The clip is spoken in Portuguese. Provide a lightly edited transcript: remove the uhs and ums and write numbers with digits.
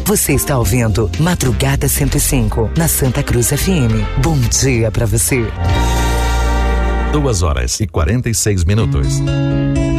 Você está ouvindo Madrugada 105, na Santa Cruz FM. Bom dia pra você. 2h46.